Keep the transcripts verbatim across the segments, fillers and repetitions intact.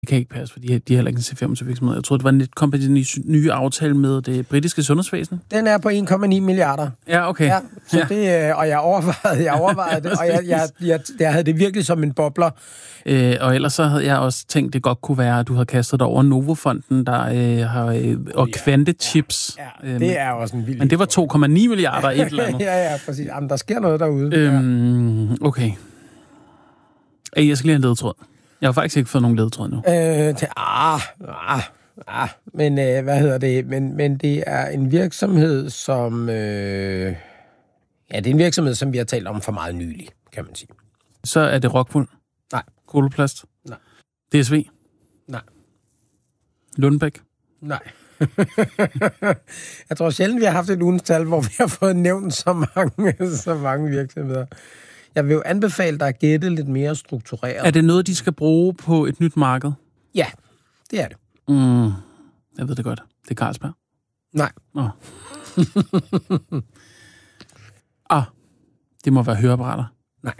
Det kan ikke passe, for de har, de har heller ikke en C femogtyve virksomhed. Jeg tror, det var Netcompany's nye aftale med det britiske sundhedsvæsen. Den er på en komma ni milliarder. Ja, okay. Ja, så ja. Det, og jeg overvejede, jeg overvejede det, og jeg, jeg, jeg, jeg havde det virkelig som en bobler. Øh, og ellers så havde jeg også tænkt, det godt kunne være, at du havde kastet dig over Novofonden, der øh, har øh, og Kvantechips. Ja, ja, det er også en vild. Men det var to komma ni milliarder et eller andet. ja, ja, præcis. Jamen, der sker noget derude. Øhm, okay. Ej, jeg skal lige have en ledetråd. Jeg har faktisk ikke fået nogen ledetråd nu. Øh, til, ah, ah, ah, men øh, hvad hedder det? Men, men det er en virksomhed, som... Øh, ja, det er en virksomhed, som vi har talt om for meget nylig, kan man sige. Så er det Rockwool? Nej. Koloplast? Nej. D S V? Nej. Lundbæk? Nej. Jeg tror sjældent, vi har haft et ugens tal, hvor vi har fået nævnt så mange, så mange virksomheder. Jeg vil jo anbefale dig at gætte lidt mere struktureret. Er det noget, de skal bruge på et nyt marked? Ja, det er det. Mm, jeg ved det godt. Det er Carlsberg? Nej. Oh. ah, det må være høreapparater. Nej.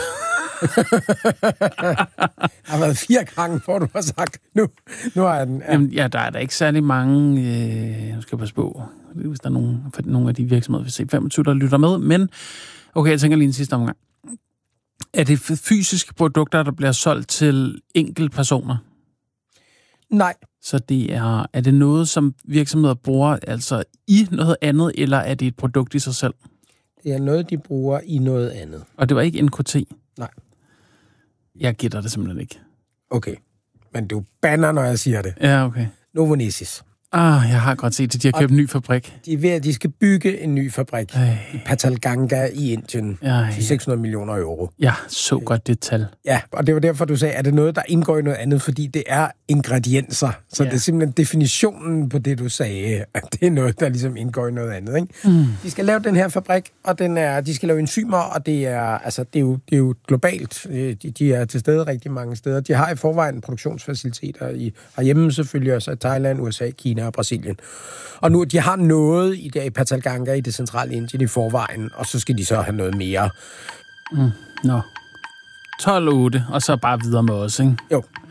Jeg har været fire gange, hvor du har sagt, nu, nu har jeg den. Ja. Jamen, ja, der er der ikke særlig mange, øh, nu skal jeg passe på, hvis der er nogen, for nogle af de virksomheder, vi ser femogtyve, der lytter med, men okay, jeg tænker lige en sidste omgang. Er det fysiske produkter, der bliver solgt til enkelte personer? Nej. Så det er, er det noget, som virksomheder bruger altså i noget andet, eller er det et produkt i sig selv? Det er noget, de bruger i noget andet. Og det var ikke N K T? Nej. Jeg gætter det simpelthen ikke. Okay. Men du banner, når jeg siger det. Ja, okay. Novonesis. Ah, jeg har godt set det. De har købt en ny fabrik. De er ved, at de skal bygge en ny fabrik Ej. i Patalganga i Indien Ej. til seks hundrede millioner euro. Ja, så godt det tal. Ja, og det var derfor, du sagde, er det noget, der indgår i noget andet, fordi det er ingredienser. Så ja. Det er simpelthen definitionen på det, du sagde, at det er noget, der ligesom indgår i noget andet. Ikke? Mm. De skal lave den her fabrik, og den er, de skal lave enzymer, og det er, altså, det er, jo, det er jo globalt. De, de er til stede rigtig mange steder. De har i forvejen produktionsfaciliteter i, herhjemme selvfølgelig, også Thailand, U S A, Kina og Brasilien. Og nu, de har noget i det i Patalganga i det centrale Indien i forvejen, og så skal de så have noget mere. Mm. Nå. tolv otte, og så bare videre med os, ikke? Jo. Ja.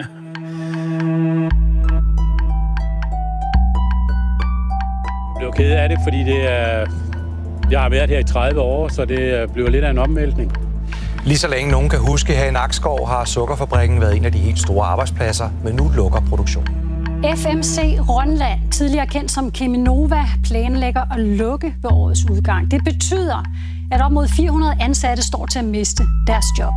Jeg blev ked af det, fordi det er... Jeg har været her i tredive år, så det bliver lidt af en omvæltning. Lige så længe nogen kan huske, her i Nakskov har sukkerfabrikken været en af de helt store arbejdspladser, men nu lukker produktionen. F M C Rønland, tidligere kendt som Cheminova, planlægger at lukke ved årets udgang. Det betyder, at op mod fire hundrede ansatte står til at miste deres job.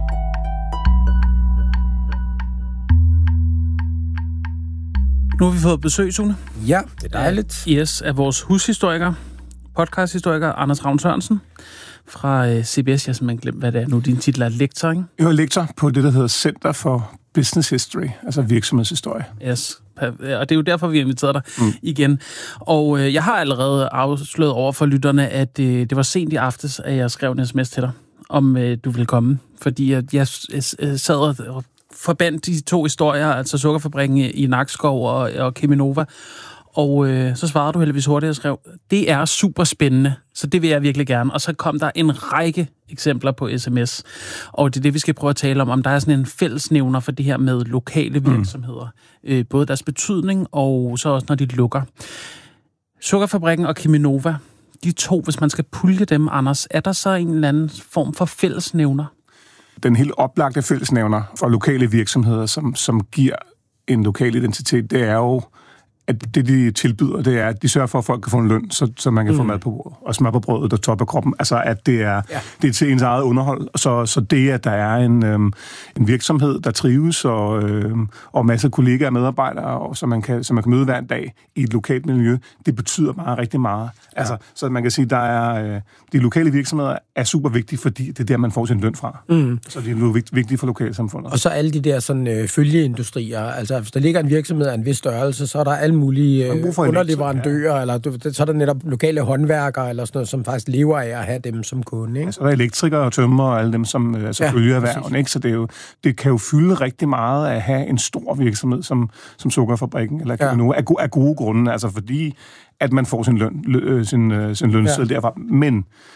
Nu har vi fået besøg, Sune. Ja, det er dejligt. Yes, af vores hushistoriker, podcasthistoriker, Anders Ravn Sørensen fra øh, C B S. Jeg har simpelthen glemt, hvad det er nu. Din titel er lektor, ikke? Jeg er lektor på det, der hedder Center for Business History, altså virksomhedshistorie. Yes, og det er jo derfor, vi har inviteret dig mm. igen. Og øh, jeg har allerede afsløret over for lytterne, at øh, det var sent i aftes, at jeg skrev en sms til dig, om øh, du ville komme. Fordi at jeg øh, sad og forbandt de to historier, altså sukkerfabrikken i Nakskov og, og Cheminova. Og øh, så svarede du heldigvis hurtigt og skrev, det er super spændende, så det vil jeg virkelig gerne. Og så kom der en række eksempler på sms, og det er det, vi skal prøve at tale om, om der er sådan en fællesnævner for det her med lokale virksomheder. Mm. Øh, både deres betydning, og så også når de lukker. Sukkerfabrikken og Cheminova, de to, hvis man skal pulje dem, Anders, er der så en eller anden form for fællesnævner? Den helt oplagte fællesnævner for lokale virksomheder, som, som giver en lokal identitet, det er jo, at det, de tilbyder, det er, at de sørger for, at folk kan få en løn, så, så man kan mm. få mad på bordet, og smør på brødet og top af kroppen. Altså, at det er, ja. det er til ens eget underhold. Så, så det, at der er en, øhm, en virksomhed, der trives, og, øhm, og masser af kollegaer og medarbejdere, og, så, man kan, så man kan møde hver dag i et lokalt miljø, det betyder meget rigtig meget. Ja. Altså, så man kan sige, der er øh, de lokale virksomheder er super vigtige, fordi det er der, man får sin løn fra. Mm. Så det er vigtige for lokalsamfundet. Og så alle de der sådan, øh, følgeindustrier. Altså, hvis der ligger en virksomhed af en vis størrelse, så er der alle mulige øh, underleverandører, ja. eller så er der netop lokale håndværkere, eller sådan noget, som faktisk lever af at have dem som kunde. Ikke? Ja, så er der elektrikere og tømmer og alle dem, som øh, så ja, følger erhverven. Ikke? Så det, er jo, det kan jo fylde rigtig meget at have en stor virksomhed, som, som Sukkerfabrikken, eller ja. nu, af, go- af gode grunde, altså fordi at man får sin løn, lø, sin, øh, sin lønseddel ja. derfra. Men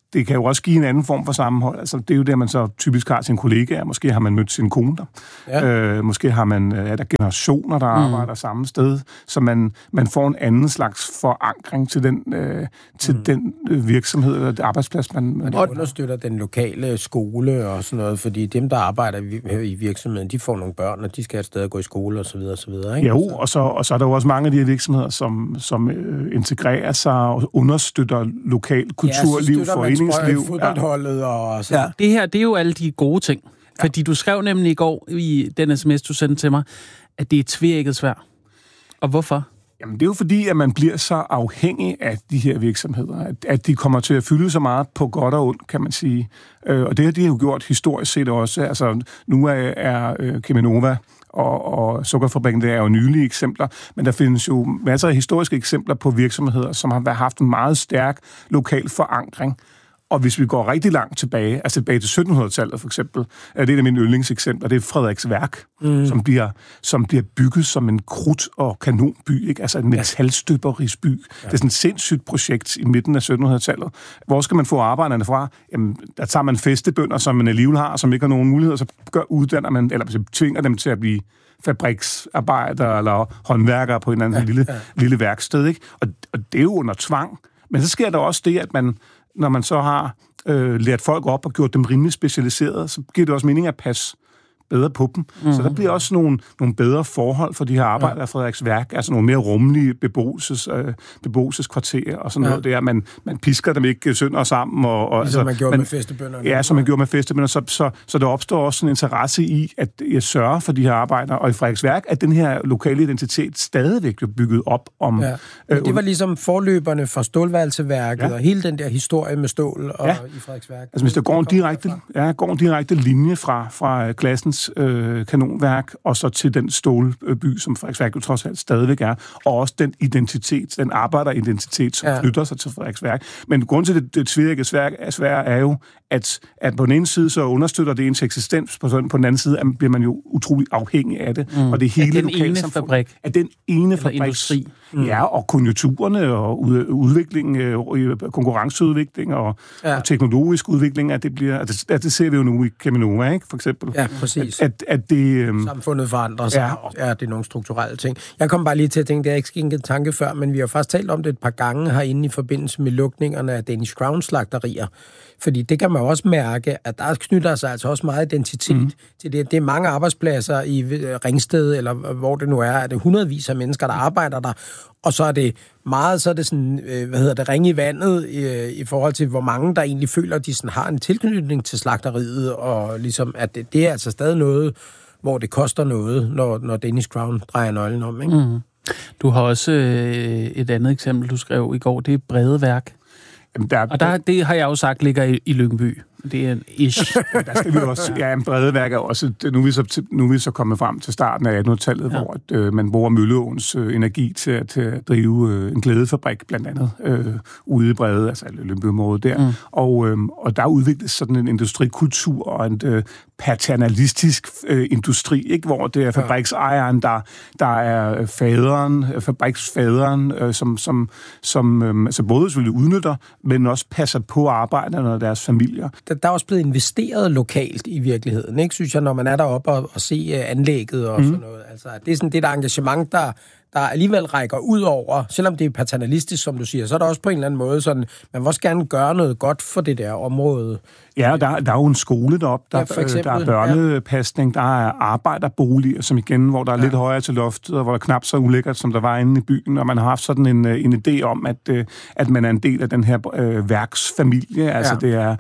det kan jo også give en anden form for sammenhold. Altså, det er jo det, man så typisk har sin kollegaer. Måske har man mødt sin kone der. Ja. Øh, måske har man er der generationer, der mm. arbejder samme sted. Så man, man får en anden slags forankring til den, øh, til mm. den virksomhed eller det arbejdsplads, man... man og det understøtter den lokale skole og sådan noget, fordi dem, der arbejder i virksomheden, de får nogle børn, og de skal et sted at gå i skole og så videre, og så videre, ikke? Jo, og så, og så er der jo også mange af de her virksomheder, som, som øh, integrerer sig og understøtter lokal kulturliv, ja, foreningsliv. Fodboldholdet og så. Ja. Det her, det er jo alle de gode ting. Ja. Fordi du skrev nemlig i går i den sms, du sendte til mig, at det er tveægget sværd. Og hvorfor? Jamen, det er jo fordi, at man bliver så afhængig af de her virksomheder, at, at de kommer til at fylde så meget på godt og ondt, kan man sige. Øh, og det har de jo gjort historisk set også. Altså, nu er, er øh, Cheminova og, og Sukkerfabrikken, det er jo nylige eksempler, men der findes jo masser af historiske eksempler på virksomheder, som har haft en meget stærk lokal forankring. Og hvis vi går rigtig langt tilbage, altså tilbage til syttenhundredetallet for eksempel, er det et af mine yndlingseksempler, det er Frederiks Værk, mm. som, bliver, som bliver bygget som en krudt- og kanonby, ikke? Altså en metalstøberisby. Ja. Det er sådan et sindssygt projekt i midten af syttenhundredetallet. Hvor skal man få arbejderne fra? Jamen, der tager man fæstebønder, som man alligevel har, som ikke har nogen muligheder, så gør, uddanner man, eller så tvinger dem til at blive fabriksarbejdere eller håndværkere på en eller anden ja, lille, ja. lille værksted, ikke? Og, og det er jo under tvang. Men så sker der også det, at man når man så har øh, lært folk op og gjort dem rimelig specialiserede, så giver det også mening at passe bedre på dem. Mm-hmm. Så der bliver også nogle, nogle bedre forhold for de her arbejdere af Frederiks Værk, altså nogle mere rummelige beboelses, øh, beboelseskvarterer og sådan ja. noget der. Man, man pisker dem ikke sønder sammen. Og, og, ligesom altså, man gjorde man, med fæstebønderne. Ja, som man gjorde med fæstebønderne. Så, så, så der opstår også en interesse i, at jeg sørger for de her arbejdere, og i Frederiks Værk, at den her lokale identitet stadigvæk bliver bygget op om... Ja. Men det var ligesom forløberne for stålværelseværket, ja. og hele den der historie med stål og ja. i Frederiks Værk. Altså hvis der går en direkte, ja, går en direkte linje fra, fra klassens Øh, kanonværk, og så til den stålby, som Frederiksværk jo trods alt stadigvæk er, og også den identitet, den arbejderidentitet, som ja. knytter sig til Frederiksværk. Men grund til det, det tvirke svær, svær er jo, at, at på den ene side, så understøtter det ens eksistens, på, på den anden side bliver man jo utrolig afhængig af det, mm. og det er hele lokalsamfundet. Af den ene fabrik. Industri. Mm. Ja, og konjunkturerne, og udvikling, konkurrenceudvikling, og, ja. og teknologisk udvikling, at det bliver, at det, at det ser vi jo nu i Cheminova, ikke, for eksempel. Ja, præcis. At, at det, øhm, samfundet forandrer sig. Ja. ja, det er nogle strukturelle ting. Jeg kom bare lige til at tænke, det er ikke skænket tanke før, men vi har faktisk talt om det et par gange herinde i forbindelse med lukningerne af Danish Crown slagterier. Fordi det kan man også mærke, at der knytter sig altså også meget identitet mm. til det. Det er mange arbejdspladser i Ringsted, eller hvor det nu er, at det er hundredvis af mennesker, der arbejder der, og så er det meget, så er det sådan, hvad hedder det, ringe i vandet i, i forhold til, hvor mange der egentlig føler, at de sådan har en tilknytning til slagteriet, og ligesom, at det, det er altså stadig noget, hvor det koster noget, når, når Danish Crown drejer nøglen om, ikke? Mm. Du har også øh, et andet eksempel, du skrev i går, det er Bredeværk. Jamen, der, og der, det har jeg jo sagt ligger i, i Lyngby. Det er en ish. Der skal vi også... Ja, en Bredeværk er også... Nu er vi så, nu er vi så kommet frem til starten af attenhundredetallet, ja. hvor at, øh, man bruger Mølleåens øh, energi til, til at drive øh, en glædefabrik, blandt andet, øh, ude i Brede, altså Lyngby-området der. Mm. Og, øh, og der udvikles sådan en industrikultur og en øh, paternalistisk øh, industri, ikke? Hvor det er fabriksejeren, der, der er faderen, fabriksfaderen, øh, som, som, som øh, altså både selvfølgelig udnytter, men også passer på arbejderne og deres familier. Der er også blevet investeret lokalt i virkeligheden, ikke, synes jeg, når man er deroppe og, og se anlægget og mm. sådan noget. Altså, det er sådan det der engagement, der, der alligevel rækker ud over, selvom det er paternalistisk, som du siger, så er der også på en eller anden måde sådan, man vil også gerne gøre noget godt for det der område. Ja, der, der er jo en skole deroppe, der, ja, for eksempel, der er børnepasning, ja. der er arbejderboliger, som igen, hvor der er ja. lidt højere til loftet, og hvor der knap så ulækkert, som der var inde i byen, og man har haft sådan en, en idé om, at, at man er en del af den her øh, værksfamilie, altså ja. det er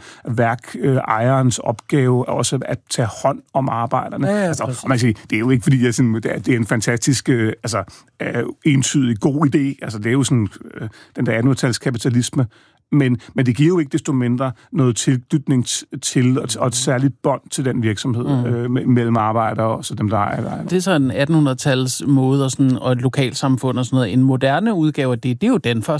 værkejerens opgave også at tage hånd om arbejderne. Ja, ja, altså, og man kan sige, det er jo ikke fordi, jeg sådan, det, er, det er en fantastisk, øh, altså øh, entydig god idé, altså det er jo sådan øh, den der attenhundredetals kapitalisme, Men, men det giver jo ikke desto mindre noget tilknytning til, og et særligt bånd til den virksomhed mm. øh, mellem arbejdere og så dem, der ejer. Det er så en attenhundredetals måde og, sådan, og et lokalsamfund og sådan noget. En moderne udgave af det, det er jo Danfoss. Ja.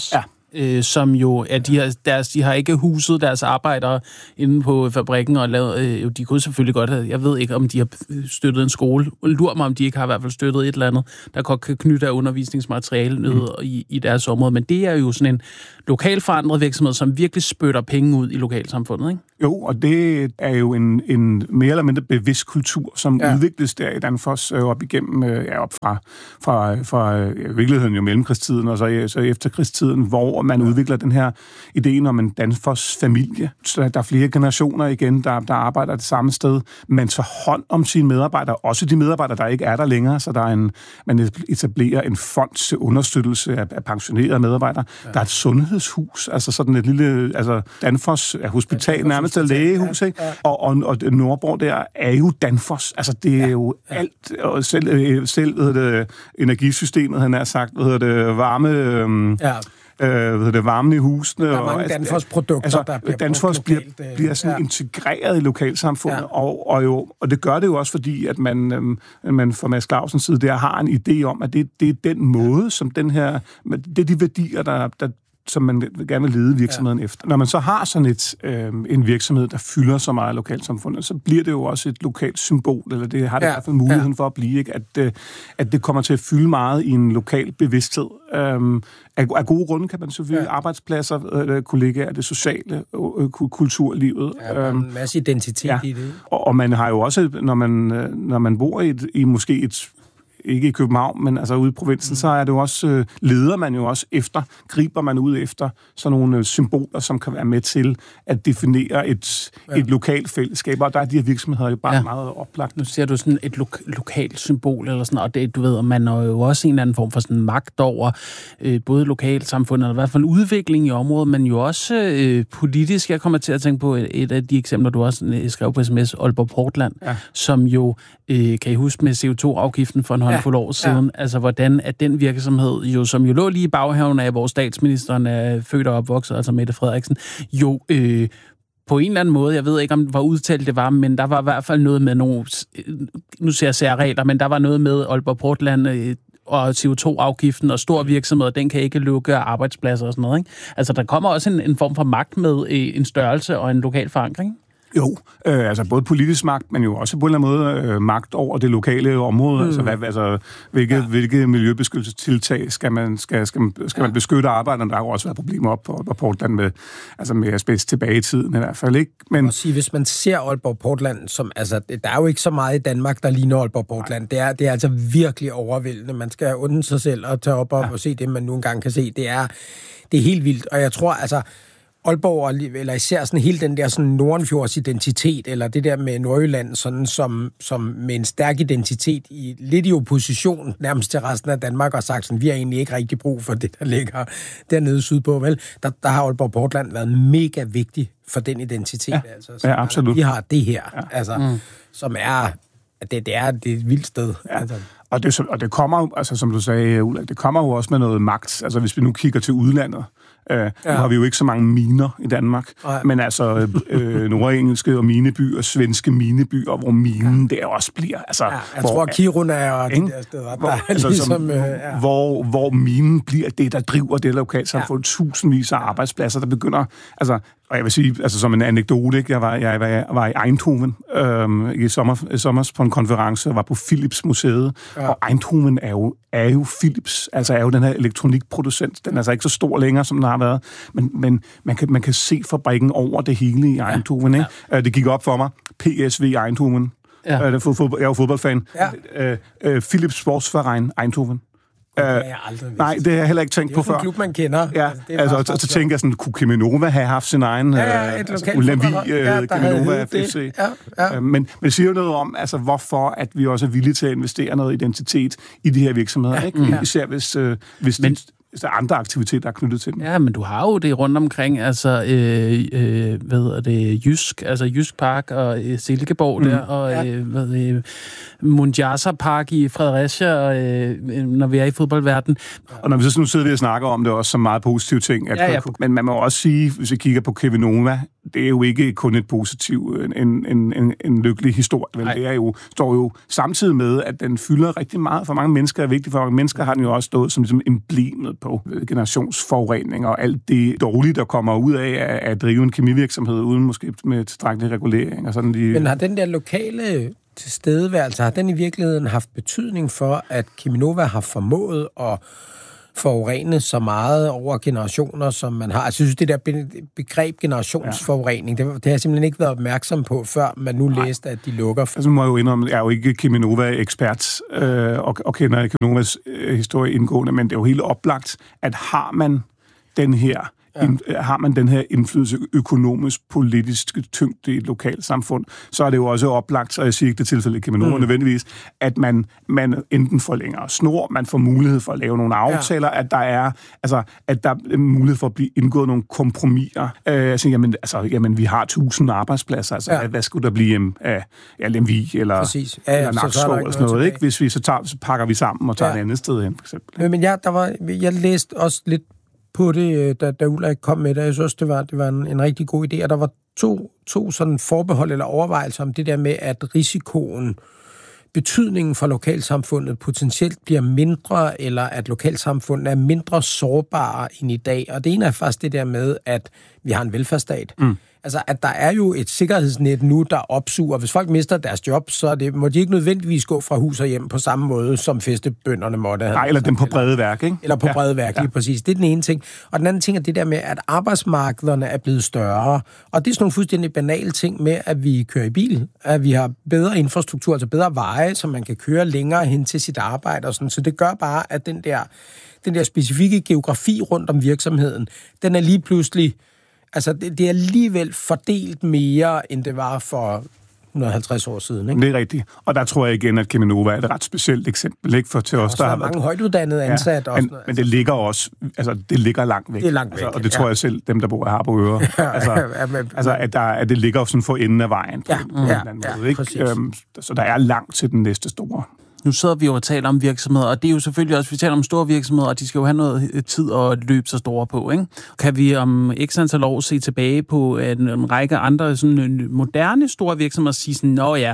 øh, som jo, at de har, deres, de har ikke huset deres arbejdere inde på fabrikken og lavet, øh, de kunne selvfølgelig godt have, jeg ved ikke, om de har støttet en skole. Lur mig, om de ikke har i hvert fald støttet et eller andet, der godt kan knytte af undervisningsmateriale ned mm. i, i deres område. Men det er jo sådan en lokalt forandret virksomhed, som virkelig spytter penge ud i lokalsamfundet, ikke? Jo, og det er jo en, en mere eller mindre bevidst kultur, som ja. udvikles der i Danfoss øh, op igennem, øh, ja, op fra, fra, fra øh, virkeligheden jo mellemkrigstiden, og så, så efterkrigstiden, hvor man ja. udvikler den her idé om en Danfoss-familie. Så der er flere generationer igen, der, der arbejder det samme sted. Man tager hånd om sine medarbejdere, også de medarbejdere, der ikke er der længere, så der er en, man etablerer en fond til understøttelse af, af pensionerede medarbejdere. Ja. Der er et sundhedshus, altså sådan et lille, altså Danfoss er hospital, nærmest et lægehus, ikke? Ja. Og, og, og Nordborg der er jo Danfoss. Altså det er ja. jo ja. alt, og selv, selv hvad hedder det, energisystemet, han har sagt, hvad hedder det, varme... Øhm, ja. Øh, hvad hedder det, varmen i husene. Der er mange og, Danfoss-produkter, altså, der bliver Danfoss bliver, bliver sådan ja. integreret i lokalsamfundet, ja. og, og, jo, og det gør det jo også, fordi at man, øhm, man fra Mads Clausens side der har en idé om, at det, det er den måde, som den her, det er de værdier, der, der som man gerne vil lede virksomheden ja. efter. Når man så har sådan et, øh, en virksomhed, der fylder så meget lokalsamfundet, så bliver det jo også et lokalt symbol, eller det har det ja. i hvert fald muligheden ja. for at blive, ikke? At, øh, at det kommer til at fylde meget i en lokal bevidsthed. Øhm, af, af gode grunde kan man selvfølgelig ja. arbejdspladser, øh, kollegaer, det sociale, øh, kulturlivet. Ja, øhm, en masse identitet ja. i det. Og, og man har jo også, når man, når man bor i, et, i måske et ikke i København, men altså ude i provinsen, mm. så er det jo også, øh, leder man jo også efter, griber man ud efter sådan nogle øh, symboler, som kan være med til at definere et, ja. et lokalt fællesskab, og der er de her virksomheder jo bare ja. meget oplagt. Nu ser du sådan et lo- lokalt symbol, eller sådan, og det, du ved, man har jo også en eller anden form for sådan magt over øh, både lokalsamfundet, eller i hvert fald udvikling i området, men jo også øh, politisk. Jeg kommer til at tænke på et, et af de eksempler, du også øh, skrev på sms, Aalborg Portland, ja. som jo, øh, kan I huske med C O to afgiften for en håndfuld ja. år siden, ja. altså hvordan at den virksomhed, jo, som jo lå lige i baghaven af, hvor statsministeren er født og opvokset, altså Mette Frederiksen, jo øh, på en eller anden måde, jeg ved ikke, om hvor udtalt det var, men der var i hvert fald noget med nogle, nu ser jeg særregler, men der var noget med Aalborg Portland øh, og C O to afgiften og stor virksomhed, den kan ikke lukke arbejdspladser og sådan noget, ikke? Altså, der kommer også en, en form for magt med øh, en størrelse og en lokal forankring. Jo, øh, altså både politisk magt, men jo også på en eller anden måde øh, magt over det lokale område. Mm. Altså, hvad, altså hvilke, ja. hvilke miljøbeskyttelsestiltag skal man, skal, skal, skal ja. man beskytte arbejderne? Der har jo også været problemer op på Portland med, altså med asbest tilbage i tiden i hvert fald, ikke? Men sige, hvis man ser Aalborg Portland, som, altså, der er jo ikke så meget i Danmark, der ligner Aalborg Portland. Det er, det er altså virkelig overvældende. Man skal undre sig selv og tage op og, ja. og se det, man nu engang kan se. Det er, det er helt vildt, og jeg tror, altså Aalborg, eller især sådan hele den der sådan Nordenfjords identitet, eller det der med Nordjylland, sådan som, som med en stærk identitet, i, lidt i opposition nærmest til resten af Danmark, og sagt sådan, vi har egentlig ikke rigtig brug for det, der ligger dernede sydpå, vel? Der, der har Aalborg Portland været mega vigtig for den identitet. Ja, altså. Så, ja absolut. Vi har det her, ja. altså, mm. som er, det, det er det er et vildt sted. Ja. Altså. Og, det, og det kommer jo, altså som du sagde, Ulla, det kommer jo også med noget magt. Altså hvis vi nu kigger til udlandet, Uh, ja. Nu har vi jo ikke så mange miner i Danmark, ja. men altså øh, nordengelske og minebyer, svenske minebyer, hvor minen ja. der også bliver. Altså, ja, jeg hvor, tror, Kiruna er og de der steder, hvor, der er altså, ligesom... Som, øh, ja. hvor, hvor minen bliver det, der driver det lokalsamfund. Ja. Tusindvis af arbejdspladser, der begynder... Altså, og jeg vil sige, altså som en anekdote, ikke? Jeg var, jeg var, jeg var i Eindhoven øhm, i sommer, sommer på en konference og var på Philips Museet. Ja. Og Eindhoven er jo, er jo Philips, altså er jo den her elektronikproducent. Den er altså ikke så stor længere, som den har været. Men, men man, kan, man kan se fabrikken over det hele i Eindhoven. Ja. Ikke? Ja. Det gik op for mig. P S V Eindhoven. Ja. Jeg er jo fodboldfan. Ja. Øh, Philips Sportsverein Eindhoven. Det har jeg aldrig Nej, det har jeg heller ikke tænkt på før. Det er jo en klub, man kender. Ja, altså, altså og så tænker jeg sådan, kunne Cheminova have haft sin egen... Ja, ja, et altså, Ulavi, ja, Cheminova F C. Ja, ja. Men, men det siger jo noget om, altså, hvorfor at vi også er villige til at investere noget identitet i de her virksomheder. Ja, ikke? Ja. Især hvis, øh, hvis men, hvis der er andre aktiviteter, der er knyttet til dem. Ja, men du har jo det rundt omkring, altså, øh, øh, hvad er det, Jysk, altså Jysk Park og øh, Silkeborg mm. der, og ja. øh, hvad er det, Munjasa Park i Fredericia, og, øh, når vi er i fodboldverden. Og når vi så nu sidder vi og snakker om det også som meget positive ting, at, ja, ja. men man må også sige, hvis vi kigger på Cheminova, det er jo ikke kun et positivt, en, en, en, en lykkelig historie, vel? Det er jo, står jo samtidig med, at den fylder rigtig meget for mange mennesker, er vigtigt for mange mennesker, har den jo også stået som ligesom emblemet på på generationsforurening og alt det dårlige, der kommer ud af at drive en kemivirksomhed uden måske med tilstrækkelig regulering og sådan. De... Men har den der lokale tilstedeværelse, har den i virkeligheden haft betydning for, at Cheminova har formået at forurene så meget over generationer, som man har? Altså, jeg synes, det der begreb generationsforurening, ja. det, det har jeg simpelthen ikke været opmærksom på, før man nu Nej. læste, at de lukker. Altså, må jeg jo indrømme, jeg er jo ikke Cheminova-ekspert øh, og, og kender Cheminovas øh, historie indgående, men det er jo helt oplagt, at har man den her Ja. In, har man den her indflydelse økonomisk, politisk tyngde i et lokalt samfund, så er det jo også oplagt, og jeg siger ikke det tilfælde i Cheminova mm. nødvendigvis, at man, man enten får længere snor, man får mulighed for at lave nogle aftaler, ja. at der er altså at der er mulighed for at blive indgået nogle kompromiser. Øh, altså, jamen, altså, jamen, vi har tusind arbejdspladser, altså ja. hvad skulle der blive af ja, Lemvig eller, ja, ja, eller Nakskov eller sådan noget, ikke? Hvis vi så, tager, så pakker vi sammen og tager ja. et andet sted hen, for eksempel. Men jeg, der var, jeg læste også lidt på det, da, da Ulrik kom med det. Jeg synes, det var, det var en, en rigtig god idé, og der var to, to sådan forbehold eller overvejelser om det der med, at risikoen, betydningen for lokalsamfundet potentielt bliver mindre, eller at lokalsamfundet er mindre sårbare end i dag. Og det ene er faktisk det der med, at vi har en velfærdsstat. Mm. Altså, at der er jo et sikkerhedsnet nu, der opsuger. Hvis folk mister deres job, så det, må de ikke nødvendigvis gå fra hus og hjem på samme måde, som festebønderne måtte have. Nej, eller dem på brede værk, ikke? Eller på ja. brede værk, lige ja. præcis. Det er den ene ting. Og den anden ting er det der med, at arbejdsmarkederne er blevet større. Og det er sådan nogle fuldstændig banale ting med, at vi kører i bil, at vi har bedre infrastruktur, altså bedre veje, så man kan køre længere hen til sit arbejde og sådan. Så det gør bare, at den der, den der specifikke geografi rundt om virksomheden, den er lige pludselig. Altså, det, det er alligevel fordelt mere, end det var for et hundrede og halvtreds år siden, ikke? Det er rigtigt. Og der tror jeg igen, at Cheminova er et ret specielt eksempel, ikke? For til os, der har mange højtuddannede ansat. Ja, også, men, altså. men det ligger også, altså, det ligger langt væk. Det er langt væk, altså, og det tror ja. jeg selv, dem, der bor her på Øre. altså, altså at, der, at det ligger sådan for enden af vejen. På ja, en, ja, anden ja, måde, ikke? Øhm, så der er langt til den næste store. Nu sidder vi jo og taler om virksomheder, og det er jo selvfølgelig også, vi taler om store virksomheder, og de skal jo have noget tid at løbe så store på, ikke? Kan vi om x antal år se tilbage på en, en række andre sådan moderne store virksomheder og sige sådan, nå ja,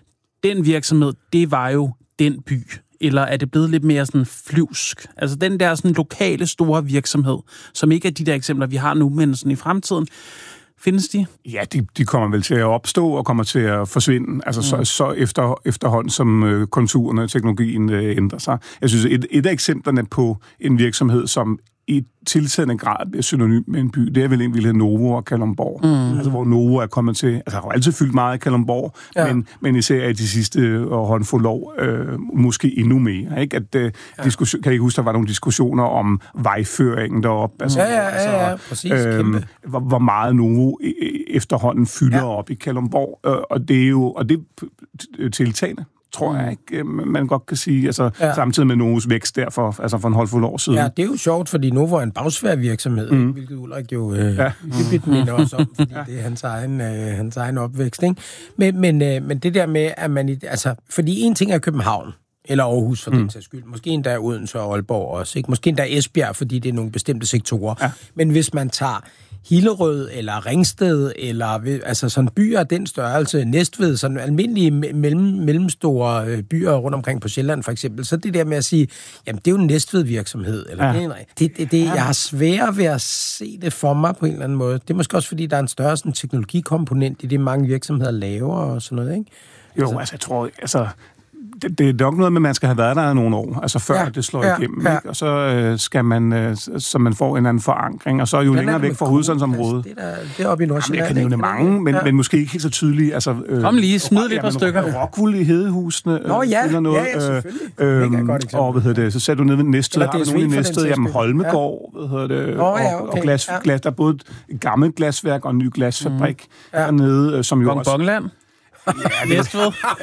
den virksomhed, det var jo den by, eller er det blevet lidt mere sådan flyvsk? Altså den der sådan lokale store virksomhed, som ikke er de der eksempler, vi har nu, men sådan i fremtiden. Findes de? Ja, de, de kommer vel til at opstå og kommer til at forsvinde, altså mm. så, så efter, efterhånden, som øh, konturerne og teknologien øh, ændrer sig. Jeg synes, et, et af eksemplerne på en virksomhed, som i tiltagende grad bliver synonym med en by, det er vel egentlig Novo og Kalundborg. Mm. Altså, hvor Novo er kommet til, altså, har jo altid fyldt meget i Kalundborg, ja. men, men især i de sidste øh, håndfuld år, øh, måske endnu mere, ikke? At, øh, ja. diskussion, kan I huske, der var nogle diskussioner om vejføringen deroppe? Altså, ja, ja, ja, ja, præcis, øh, hvor, hvor meget Novo efterhånden fylder ja. op i Kalundborg, øh, og det er jo, og det er tiltagende. Tror jeg ikke, man godt kan sige, altså ja. samtidig med Novos vækst derfor, altså for en håndfuld år siden. Ja, det er jo sjovt, fordi Novo er en bagsvær virksomhed, mm. hvilket Ulrik jo øh, ja. hyppigt minder også om, fordi ja. det er hans egen, øh, hans egen opvækst, ikke? Men, men, øh, men det der med, at man, altså, fordi en ting er København, eller Aarhus for mm. den sags skyld, måske endda Odense og Aalborg også, ikke? Måske endda Esbjerg, fordi det er nogle bestemte sektorer. Ja. Men hvis man tager Hillerød eller Ringsted, eller altså sådan byer af den størrelse, Næstved, sådan almindelige mellem, mellemstore byer rundt omkring på Sjælland for eksempel, så det der med at sige, jamen det er jo en Næstved-virksomhed, eller ja. det, det, det, jeg har svært ved at se det for mig på en eller anden måde. Det er måske også, fordi der er en større sådan, teknologikomponent i det, mange virksomheder laver og sådan noget, ikke? Jo, altså, altså jeg tror, altså Det, det er nok noget med, at man skal have været der nogle år, altså før ja, det slår ja, igennem, ja. Ikke? Og så øh, skal man, øh, så man får en anden forankring, og så er jo længere væk fra hovedstadsområdet. Det er, det er oppe i Nordsjælland. Jeg kan nævne mange, men, ja. men måske ikke helt så tydeligt. Altså, øh, Kom lige, smid lidt par stykker. Rockwool i Hedehusene. Nå ja, eller noget, ja, ja, selvfølgelig. Øh, øh, godt og hvad hedder det, så sætter du ned ved Næstved, har du nogen i Næstved, jamen Holmegård, ja. hvad hedder det, og, ja, okay. og glas, ja. glas, der er både et gammelt glasværk og en ny glasfabrik mm. ja. dernede, som jo også... Bongland. Ja, det,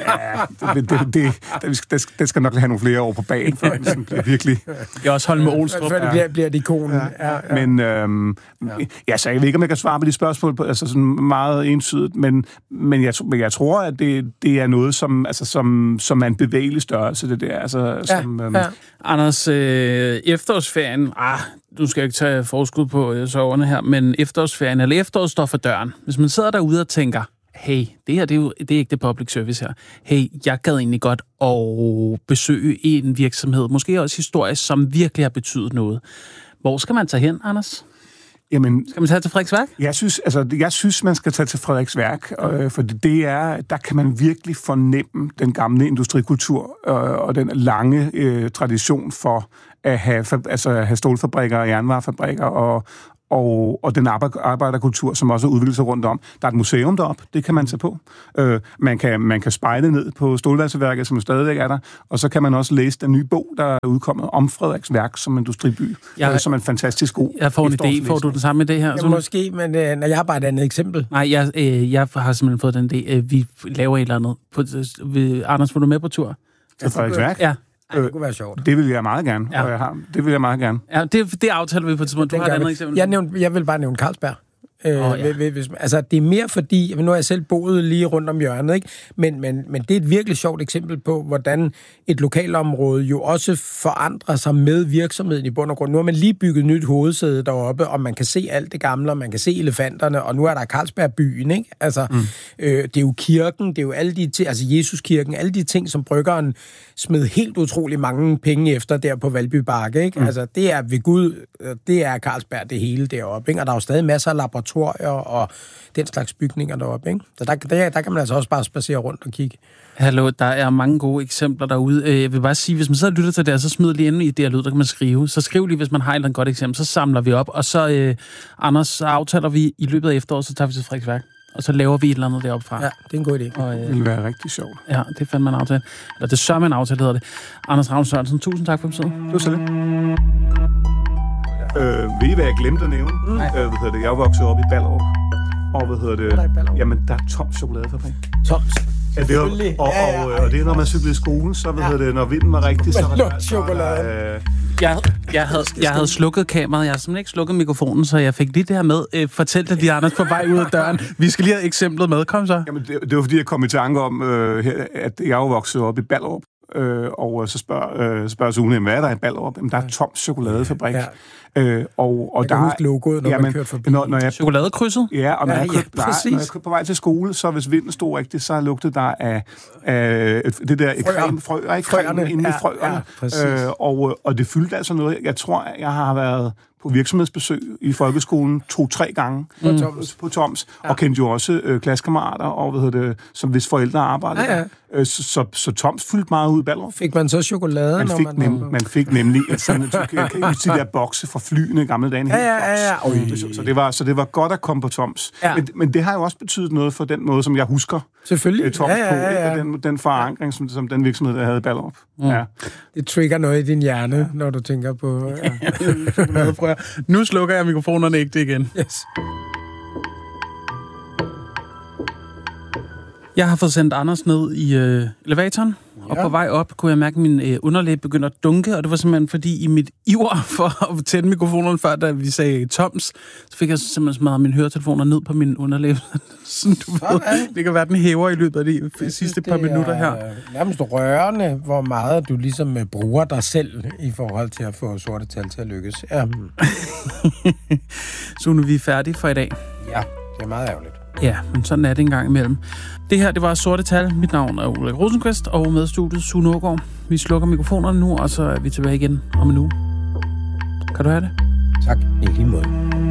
ja, det, det, det, det, det, det skal nok have nogle flere år på banen, før det bliver virkelig... Jeg er også holdt med Olstrup. Før det bliver, bliver det ikonen. Ja. Ja, ja. Men, øhm, ja. ja, så jeg ved ikke, om jeg kan svare på de spørgsmål, på, altså sådan meget entydigt, men, men, jeg, men jeg tror, at det, det er noget, som, altså, som, som er en bevægelig størrelse, det der. Altså, ja, som, øhm, ja. Anders, øh, efterårsferien... Ah, du skal ikke tage forskud på øh, soverne her, men efterårsferien, eller efteråret står for døren. Hvis man sidder derude og tænker, hey, det her det er jo det er ikke det public service her. Hey, jeg gad egentlig godt at besøge en virksomhed, måske også historisk, som virkelig har betydet noget. Hvor skal man tage hen, Anders? Jamen, skal man tage til Frederiksværk? Jeg synes, altså, jeg synes, man skal tage til Frederiksværk, øh, for det er, der kan man virkelig fornemme den gamle industrikultur øh, og den lange øh, tradition for at have, altså, have stålfabrikker og jernvarefabrikker og Og, og den arbejderkultur, som også er udviklet sig rundt om. Der er et museum deroppe, det kan man tage på. Øh, man kan, man kan spejde ned på Stålvalseværket, som stadigvæk er der, og så kan man også læse den nye bog, der er udkommet om Frederiksværk som industriby, jeg, øh, som en fantastisk god. Jeg får en idé. Får du den samme idé her? Ja, måske, men øh, når jeg har bare et andet eksempel. Nej, jeg, øh, jeg har simpelthen fået den idé. Øh, vi laver et eller andet. På, øh, Anders, vil du med på tur? Til Frederiksværk? Ja. Ej, det kunne være sjovt. Det vil jeg meget gerne, ja. og jeg har, det vil jeg meget gerne. Ja, det, det aftaler vi på et tidspunkt. Du har et andet eksempel. Jeg, nævnte, jeg vil bare nævne Carlsberg. Øh, oh, ja. hvis, altså, det er mere fordi, nu har jeg selv boet lige rundt om hjørnet, ikke? Men, men, men det er et virkelig sjovt eksempel på, hvordan et lokalområde jo også forandrer sig med virksomheden i bund og grund. Nu har man lige bygget nyt hovedsæde deroppe, og man kan se alt det gamle, og man kan se elefanterne, og nu er der Carlsbergbyen, ikke? Altså, mm. øh, det er jo kirken, det er jo alle de ting, altså Jesuskirken, alle de ting, som bryggeren smed helt utrolig mange penge efter der på Valby Bakke, ikke? Mm. Altså, det er ved Gud, det er Carlsberg det hele deroppe, ikke? Og der er jo stadig masser af laboratorier og den slags bygninger deroppe, ikke? Så der, der, der kan man altså også bare spacere rundt og kigge. Hallo, der er mange gode eksempler derude. Jeg vil bare sige, hvis man sidder og lytter til det, så smid lige ind i det her lyd, der kan man skrive. Så skriv lige, hvis man har et eller andet godt eksempel, så samler vi op, og så, øh, Anders, så aftaler vi i løbet af efteråret, så tager vi til Frederiksværk, og så laver vi et eller andet deroppe fra. Ja, det er en god idé. Og, øh, det vil være rigtig sjovt. Ja, det fandt man en aftale. Eller det sørger man en aftale, hedder det. Anders Ravn Sørensen, tusind tak for besøget. Det var så lidt. Øh, ved I, hvad jeg glemte at nævne? Mm. Øh, hvad hedder det? Jeg er vokset op i Ballerup. Og hvad hedder det? Der Jamen, der er Toms chokoladefabrik. Toms? Ja, det er, og, og, ja, ja, og det er, når man cyklede i skolen, så hvad ja. hedder det, når vinden var rigtig, så var der... chokolade. Øh, jeg, jeg, havde, jeg havde slukket kameraet, jeg har simpelthen ikke slukket mikrofonen, så jeg fik lige det her med. Øh, fortæl det lige, Anders, på vej ud af døren. Vi skal lige have eksemplet med. Kom så. Jamen, det, det var fordi, jeg kom i tanke om, øh, at jeg er vokset op i Ballerup. Øh, og så spørger, øh, spørger Sune, hvad er der i Ballerup? Jamen, der er Toms chokoladefabrik. Ja. Øh, og, og jeg kan der huske logoet, når jamen, man kørte forbi. Når, når jeg, Chokoladekrydset? Ja, og når, ja, jeg kørte, ja, der, når jeg kørte på vej til skole, så hvis vinden stod rigtigt, så lugtede der af, af det der krem, frøer, ikke frøerne, inde i frøerne. Ja, øh, og, og det fyldte altså noget. Jeg tror, jeg har været på virksomhedsbesøg i folkeskolen to-tre gange mm. på Toms, ja. Og kendte jo også øh, klassekammerater, og hvad hedder det, som hvis forældre arbejdede ja, ja. Øh, så, så, så Toms fyldte meget ud i Ballerup. Fik man så chokolade? Man fik, man, nem, man fik nemlig sådan en de der bokse fra flyene i gamle dage. Ja, ja, ja, ja. Så, så, det var, så det var godt at komme på Toms. Ja. Men, men det har jo også betydet noget for den måde, som jeg husker Selvfølgelig. Toms ja, ja, ja, ja. på. Den, den forankring, som, som den virksomhed, der havde i Ballerup. Mm. Ja. Det trigger noget i din hjerne, ja. Når du tænker på... Ja. Nu slukker jeg mikrofonerne ikke det igen. Yes. Jeg har fået sendt Anders ned i øh, elevatoren, ja. Og på vej op kunne jeg mærke, at min øh, underlæb begynder at dunke, og det var simpelthen fordi, i mit iver for at tænde mikrofonerne før, da vi sagde Toms, så fik jeg simpelthen smadret mine høretelefoner ned på min underlæb. Sådan, du ved, det kan være, den hæver i løbet af de jeg sidste synes, par minutter her. Det er nærmest rørende, hvor meget du ligesom bruger dig selv i forhold til at få sorte tal til at lykkes. Ja. Så nu er vi færdige for i dag. Ja, det er meget ærgerligt. Ja, men sådan er det en gang imellem. Det her, det var Sorte Tal. Mit navn er Ulrik Rosenqvist, og med studiet Sune Aagaard. Vi slukker mikrofonerne nu, og så er vi tilbage igen om en uge. Kan du have det? Tak, i lige måde.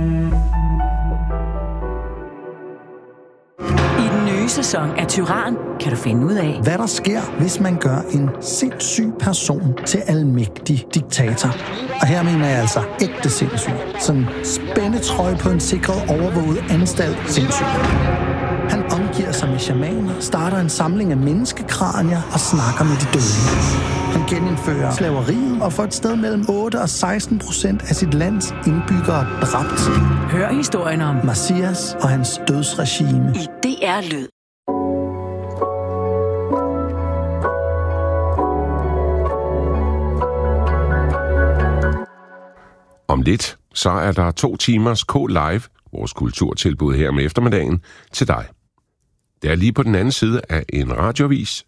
I den nye sæson af Tyran kan du finde ud af, hvad der sker, hvis man gør en sindssyg person til almægtig diktator. Og her mener jeg altså ægte sindssyg. Sådan spændetrøje på en sikret, overvåget anstalt sindssyg. Han omgiver sig med shamaner, starter en samling af menneskekranier og snakker med de døde. Han genindfører slaveriet og får et sted mellem otte og seksten procent af sit lands indbyggere dræbt. Hør historien om Messias og hans dødsregime i D R Lyd. Om lidt, så er der to timers K-Live, vores kulturtilbud her om eftermiddagen, til dig. Det er lige på den anden side af en radioavis.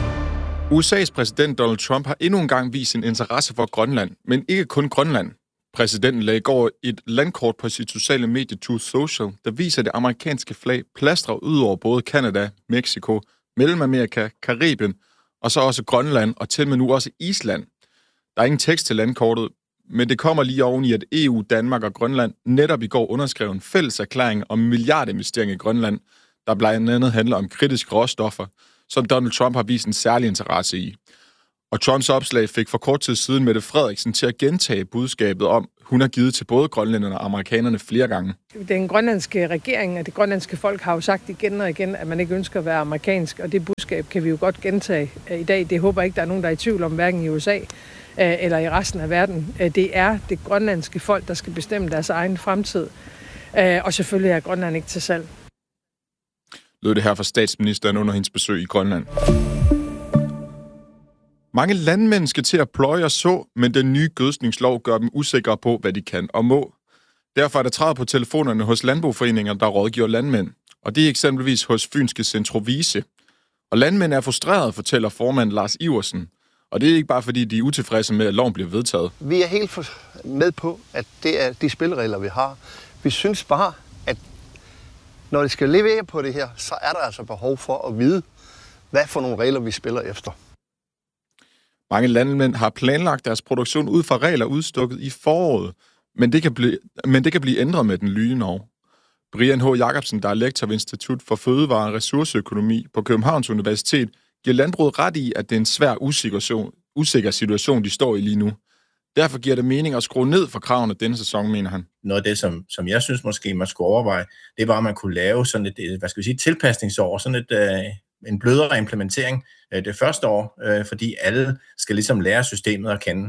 U S A's præsident Donald Trump har endnu en gang vist sin interesse for Grønland, men ikke kun Grønland. Præsidenten lagde i går et landkort på sit sociale medie Truth Social, der viser det amerikanske flag plastret ud over både Canada, Mexico, Mellemamerika, Karibien og så også Grønland og til med nu også Island. Der er ingen tekst til landkortet, men det kommer lige oven i, at E U, Danmark og Grønland netop i går underskrev en fælles erklæring om milliardinvestering i Grønland, der blandt andet handler om kritiske råstoffer, som Donald Trump har vist en særlig interesse i. Og Trumps opslag fik for kort tid siden Mette Frederiksen til at gentage budskabet om, hun har givet til både grønlænderne og amerikanerne flere gange. Den grønlandske regering og det grønlandske folk har jo sagt igen og igen, at man ikke ønsker at være amerikansk, og det budskab kan vi jo godt gentage i dag. Det håber jeg ikke, der er nogen, der er i tvivl om, hverken i U S A eller i resten af verden. Det er det grønlandske folk, der skal bestemme deres egen fremtid, og selvfølgelig er Grønland ikke til salg. Lød det her fra statsministeren under hendes besøg i Grønland. Mange landmænd skal til at pløje og så, men den nye gødskningslov gør dem usikre på, hvad de kan og må. Derfor er der træet på telefonerne hos landboforeninger, der rådgiver landmænd. Og det er eksempelvis hos Fynske Centrovise. Og landmænd er frustrerede, fortæller formand Lars Iversen. Og det er ikke bare fordi, de er utilfredse med, at loven bliver vedtaget. Vi er helt med på, at det er de spilleregler, vi har. Vi synes bare, at når det skal levere på det her, så er der altså behov for at vide, hvad for nogle regler vi spiller efter. Mange landmænd har planlagt deres produktion ud fra regler udstukket i foråret, men det kan blive, men det kan blive ændret med den nye lov. Brian H. Jacobsen, der er lektor ved Institut for Fødevare og Ressourceøkonomi på Københavns Universitet, giver landbruget ret i, at det er en svær usikker, usikker situation, de står i lige nu. Derfor giver det mening at skrue ned for kravene denne sæson, mener han. Noget af det, som, som jeg synes måske, man skulle overveje, det var, at man kunne lave sådan et, hvad skal vi sige, tilpasningsår, sådan et, øh, en blødere implementering øh, det første år, øh, fordi alle skal ligesom lære systemet at kende.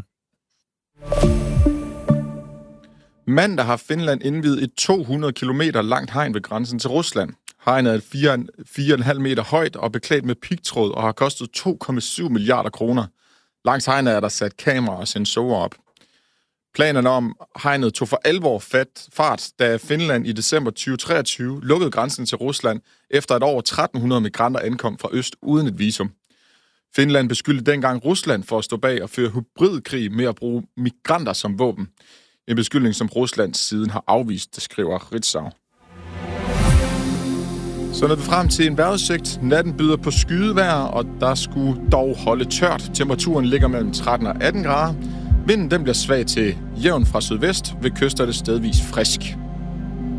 Mandag har Finland indviet et to hundrede kilometer langt hegn ved grænsen til Rusland. Hegnet er fire komma fem meter højt og beklædt med pigtråd og har kostet to komma syv milliarder kroner. Langs hegnet er der sat kameraer og sensorer op. Planerne om hegnet tog for alvor fat, fart, da Finland i december tyve treogtyve lukkede grænsen til Rusland, efter at over tretten hundrede migranter ankom fra øst uden et visum. Finland beskyldte dengang Rusland for at stå bag og føre hybridkrig med at bruge migranter som våben. En beskyldning, som Rusland siden har afvist, det skriver Ritzau. Så når vi frem til en vejrudsigt. Natten byder på skydevejr, og der skulle dog holde tørt. Temperaturen ligger mellem tretten og atten grader. Vinden den bliver svag til jævn fra sydvest, ved kyster det stedvis frisk.